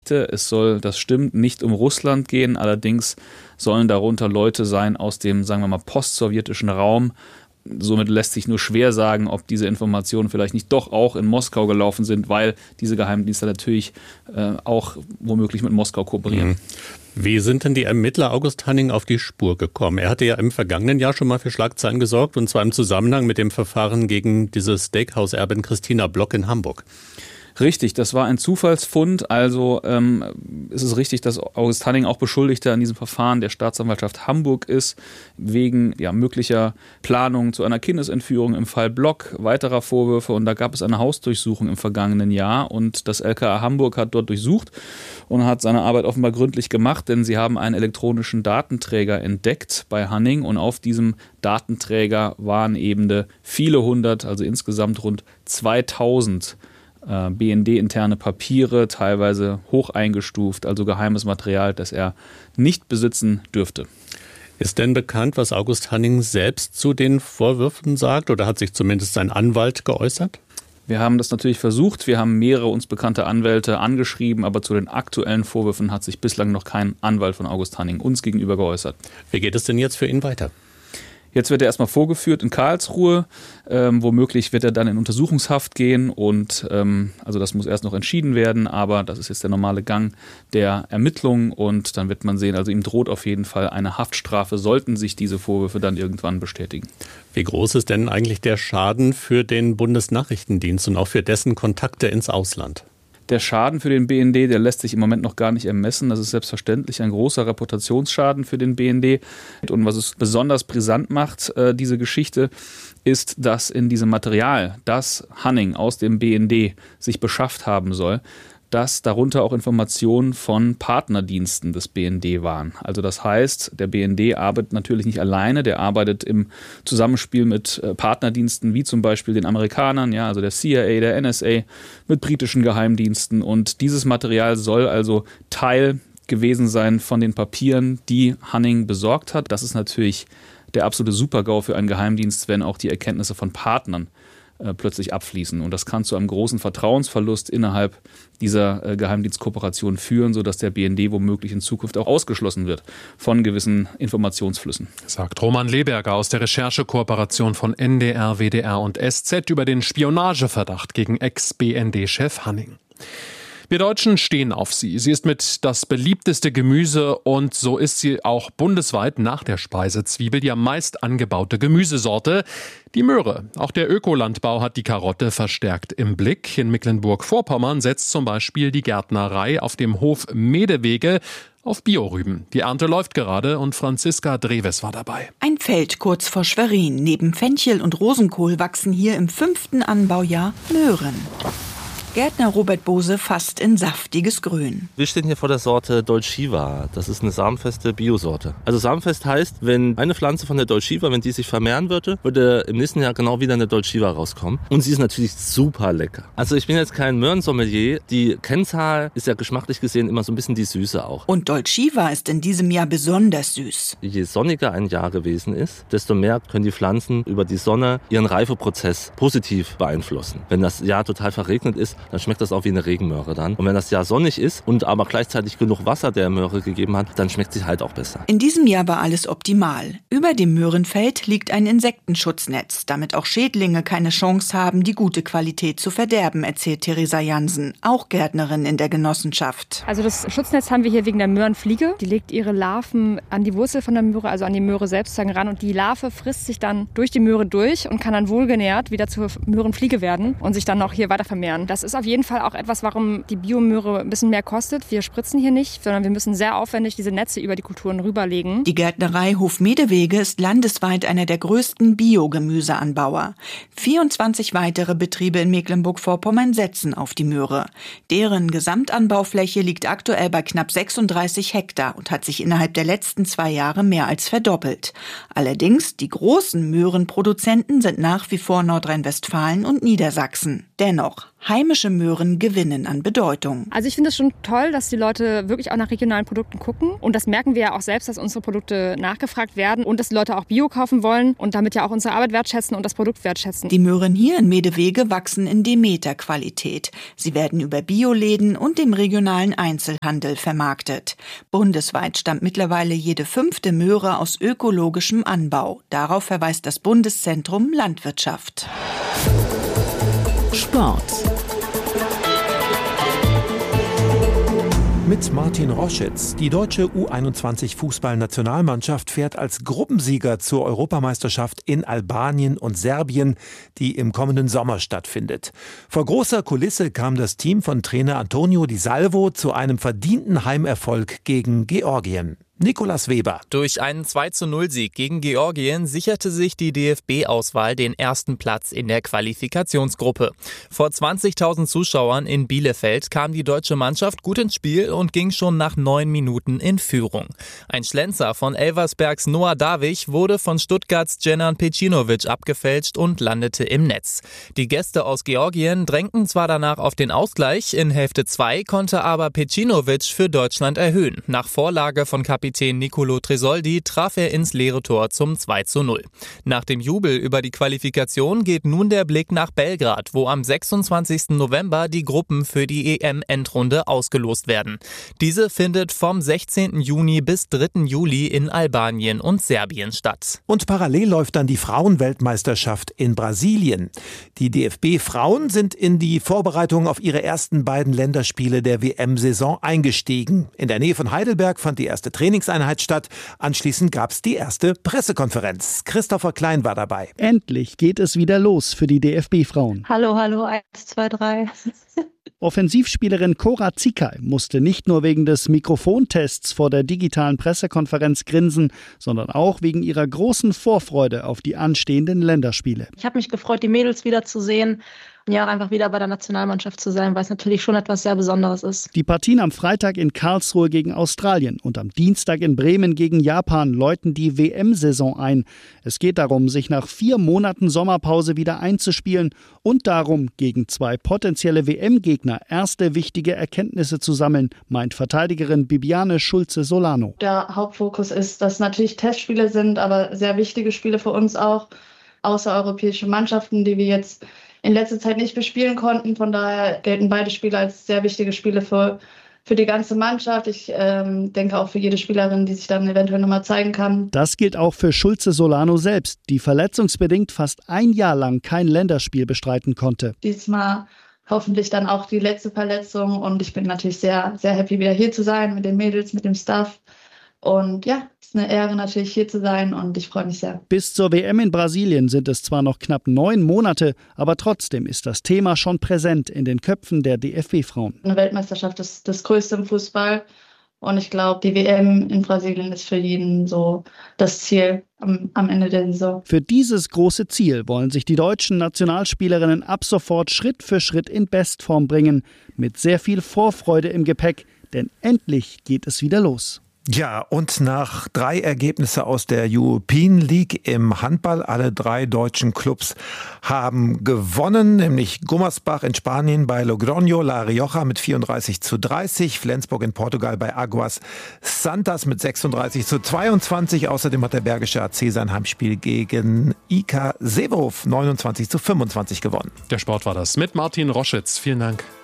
Geschichte. Das stimmt, nicht um Russland gehen, allerdings sollen darunter Leute sein aus dem, sagen wir mal, postsowjetischen Raum. Somit lässt sich nur schwer sagen, ob diese Informationen vielleicht nicht doch auch in Moskau gelaufen sind, weil diese Geheimdienste natürlich auch womöglich mit Moskau kooperieren. Wie sind denn die Ermittler August Hanning auf die Spur gekommen? Er hatte ja im vergangenen Jahr schon mal für Schlagzeilen gesorgt, und zwar im Zusammenhang mit dem Verfahren gegen diese Steakhouse-Erbin Christina Block in Hamburg. Richtig, das war ein Zufallsfund. Also ist es richtig, dass August Hanning auch Beschuldigter an diesem Verfahren der Staatsanwaltschaft Hamburg ist, wegen möglicher Planung zu einer Kindesentführung im Fall Block, weiterer Vorwürfe. Und da gab es eine Hausdurchsuchung im vergangenen Jahr und das LKA Hamburg hat dort durchsucht und hat seine Arbeit offenbar gründlich gemacht, denn sie haben einen elektronischen Datenträger entdeckt bei Hanning und auf diesem Datenträger waren eben viele hundert, also insgesamt rund 2000 BND-interne Papiere, teilweise hoch eingestuft, also geheimes Material, das er nicht besitzen dürfte. Ist denn bekannt, was August Hanning selbst zu den Vorwürfen sagt, oder hat sich zumindest sein Anwalt geäußert? Wir haben das natürlich versucht. Wir haben mehrere uns bekannte Anwälte angeschrieben, aber zu den aktuellen Vorwürfen hat sich bislang noch kein Anwalt von August Hanning uns gegenüber geäußert. Wie geht es denn jetzt für ihn weiter? Jetzt wird er erstmal vorgeführt in Karlsruhe. Womöglich wird er dann in Untersuchungshaft gehen und also das muss erst noch entschieden werden, aber das ist jetzt der normale Gang der Ermittlungen und dann wird man sehen, also ihm droht auf jeden Fall eine Haftstrafe, sollten sich diese Vorwürfe dann irgendwann bestätigen. Wie groß ist denn eigentlich der Schaden für den Bundesnachrichtendienst und auch für dessen Kontakte ins Ausland? Der Schaden für den BND, der lässt sich im Moment noch gar nicht ermessen. Das ist selbstverständlich ein großer Reputationsschaden für den BND. Und was es besonders brisant macht, diese Geschichte, ist, dass in diesem Material, das Hanning aus dem BND sich beschafft haben soll, dass darunter auch Informationen von Partnerdiensten des BND waren. Also das heißt, der BND arbeitet natürlich nicht alleine, der arbeitet im Zusammenspiel mit Partnerdiensten wie zum Beispiel den Amerikanern, also der CIA, der NSA, mit britischen Geheimdiensten. Und dieses Material soll also Teil gewesen sein von den Papieren, die Hanning besorgt hat. Das ist natürlich der absolute Super-GAU für einen Geheimdienst, wenn auch die Erkenntnisse von Partnern plötzlich abfließen. Und das kann zu einem großen Vertrauensverlust innerhalb dieser Geheimdienstkooperation führen, sodass der BND womöglich in Zukunft auch ausgeschlossen wird von gewissen Informationsflüssen. Sagt Roman Leberger aus der Recherchekooperation von NDR, WDR und SZ über den Spionageverdacht gegen Ex-BND-Chef Hanning. Wir Deutschen stehen auf sie. Sie ist mit das beliebteste Gemüse und so ist sie auch bundesweit nach der Speisezwiebel die am meist angebaute Gemüsesorte, die Möhre. Auch der Ökolandbau hat die Karotte verstärkt im Blick. In Mecklenburg-Vorpommern setzt zum Beispiel die Gärtnerei auf dem Hof Medewege auf Biorüben. Die Ernte läuft gerade und Franziska Dreves war dabei. Ein Feld kurz vor Schwerin. Neben Fenchel und Rosenkohl wachsen hier im 5. Anbaujahr Möhren. Gärtner Robert Bose fasst in saftiges Grün. Wir stehen hier vor der Sorte Dolciva. Das ist eine samenfeste Biosorte. Also samenfest heißt, wenn eine Pflanze von der Dolciva, wenn die sich vermehren würde im nächsten Jahr genau wieder eine Dolciva rauskommen. Und sie ist natürlich super lecker. Also ich bin jetzt kein Möhrensommelier. Die Kennzahl ist ja geschmacklich gesehen immer so ein bisschen die Süße auch. Und Dolciva ist in diesem Jahr besonders süß. Je sonniger ein Jahr gewesen ist, desto mehr können die Pflanzen über die Sonne ihren Reifeprozess positiv beeinflussen. Wenn das Jahr total verregnet ist, dann schmeckt das auch wie eine Regenmöhre dann. Und wenn das Jahr sonnig ist und aber gleichzeitig genug Wasser der Möhre gegeben hat, dann schmeckt sie halt auch besser. In diesem Jahr war alles optimal. Über dem Möhrenfeld liegt ein Insektenschutznetz, damit auch Schädlinge keine Chance haben, die gute Qualität zu verderben, erzählt Theresa Jansen, auch Gärtnerin in der Genossenschaft. Also das Schutznetz haben wir hier wegen der Möhrenfliege. Die legt ihre Larven an die Wurzel von der Möhre, also an die Möhre selbst ran. Und die Larve frisst sich dann durch die Möhre durch und kann dann wohlgenährt wieder zur Möhrenfliege werden und sich dann auch hier weiter vermehren. Das ist auf jeden Fall auch etwas, warum die Biomöhre ein bisschen mehr kostet. Wir spritzen hier nicht, sondern wir müssen sehr aufwendig diese Netze über die Kulturen rüberlegen. Die Gärtnerei Hof Medewege ist landesweit einer der größten Biogemüseanbauer. 24 weitere Betriebe in Mecklenburg-Vorpommern setzen auf die Möhre. Deren Gesamtanbaufläche liegt aktuell bei knapp 36 Hektar und hat sich innerhalb der letzten 2 Jahre mehr als verdoppelt. Allerdings, die großen Möhrenproduzenten sind nach wie vor Nordrhein-Westfalen und Niedersachsen. Dennoch, heimische heimische Möhren gewinnen an Bedeutung. Also ich finde es schon toll, dass die Leute wirklich auch nach regionalen Produkten gucken. Und das merken wir ja auch selbst, dass unsere Produkte nachgefragt werden und dass die Leute auch Bio kaufen wollen und damit ja auch unsere Arbeit wertschätzen und das Produkt wertschätzen. Die Möhren hier in Medewege wachsen in Demeter-Qualität. Sie werden über Bioläden und dem regionalen Einzelhandel vermarktet. Bundesweit stammt mittlerweile jede 5. Möhre aus ökologischem Anbau. Darauf verweist das Bundeszentrum Landwirtschaft. Sport. Mit Martin Roschitz. Die deutsche U21-Fußballnationalmannschaft fährt als Gruppensieger zur Europameisterschaft in Albanien und Serbien, die im kommenden Sommer stattfindet. Vor großer Kulisse kam das Team von Trainer Antonio Di Salvo zu einem verdienten Heimerfolg gegen Georgien. Nicolas Weber. Durch einen 2:0-Sieg gegen Georgien sicherte sich die DFB-Auswahl den ersten Platz in der Qualifikationsgruppe. Vor 20.000 Zuschauern in Bielefeld kam die deutsche Mannschaft gut ins Spiel und ging schon nach 9 Minuten in Führung. Ein Schlenzer von Elversbergs Noah Davich wurde von Stuttgarts Dženan Pejcinović abgefälscht und landete im Netz. Die Gäste aus Georgien drängten zwar danach auf den Ausgleich, in Hälfte 2 konnte aber Pejcinović für Deutschland erhöhen. Nach Vorlage von Kapitän Nicolo Tresoldi traf er ins leere Tor zum 2:0. Nach dem Jubel über die Qualifikation geht nun der Blick nach Belgrad, wo am 26. November die Gruppen für die EM-Endrunde ausgelost werden. Diese findet vom 16. Juni bis 3. Juli in Albanien und Serbien statt. Und parallel läuft dann die Frauenweltmeisterschaft in Brasilien. Die DFB-Frauen sind in die Vorbereitungen auf ihre ersten beiden Länderspiele der WM-Saison eingestiegen. In der Nähe von Heidelberg fand die erste Trainingseinheit statt. Anschließend gab es die erste Pressekonferenz. Christopher Klein war dabei. Endlich geht es wieder los für die DFB-Frauen. Hallo, 1, 2, 3. Offensivspielerin Cora Zickay musste nicht nur wegen des Mikrofontests vor der digitalen Pressekonferenz grinsen, sondern auch wegen ihrer großen Vorfreude auf die anstehenden Länderspiele. Ich habe mich gefreut, die Mädels wiederzusehen. Ja, auch einfach wieder bei der Nationalmannschaft zu sein, weil es natürlich schon etwas sehr Besonderes ist. Die Partien am Freitag in Karlsruhe gegen Australien und am Dienstag in Bremen gegen Japan läuten die WM-Saison ein. Es geht darum, sich nach 4 Monaten Sommerpause wieder einzuspielen und darum, gegen 2 potenzielle WM-Gegner erste wichtige Erkenntnisse zu sammeln, meint Verteidigerin Bibiane Schulze-Solano. Der Hauptfokus ist, dass natürlich Testspiele sind, aber sehr wichtige Spiele für uns auch, außereuropäische Mannschaften, die wir jetzt in letzter Zeit nicht bespielen konnten. Von daher gelten beide Spiele als sehr wichtige Spiele für die ganze Mannschaft. Ich denke auch für jede Spielerin, die sich dann eventuell nochmal zeigen kann. Das gilt auch für Schulze-Solano selbst, die verletzungsbedingt fast 1 Jahr lang kein Länderspiel bestreiten konnte. Diesmal hoffentlich dann auch die letzte Verletzung und ich bin natürlich sehr, sehr happy, wieder hier zu sein mit den Mädels, mit dem Staff. Und ja, es ist eine Ehre natürlich hier zu sein und ich freue mich sehr. Bis zur WM in Brasilien sind es zwar noch knapp 9 Monate, aber trotzdem ist das Thema schon präsent in den Köpfen der DFB-Frauen. Eine Weltmeisterschaft ist das Größte im Fußball und ich glaube, die WM in Brasilien ist für jeden so das Ziel am Ende der Saison. Für dieses große Ziel wollen sich die deutschen Nationalspielerinnen ab sofort Schritt für Schritt in Bestform bringen, mit sehr viel Vorfreude im Gepäck, denn endlich geht es wieder los. Ja, und nach 3 Ergebnisse aus der European League im Handball, alle 3 deutschen Clubs haben gewonnen, nämlich Gummersbach in Spanien bei Logroño La Rioja mit 34:30, Flensburg in Portugal bei Aguas Santas mit 36:22. Außerdem hat der Bergische AC sein Heimspiel gegen IK Seehof 29:25 gewonnen. Der Sport war das mit Martin Roschitz. Vielen Dank.